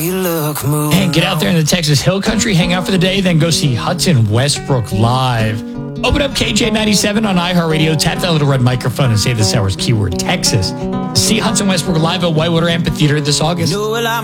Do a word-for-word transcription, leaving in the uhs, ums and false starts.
And get out there in the Texas Hill Country, hang out for the day, then go see Hudson Westbrook live. Open up K J ninety-seven on iHeartRadio, tap that little red microphone and say this hour's keyword, Texas. See Hudson Westbrook live at Whitewater Amphitheater this August.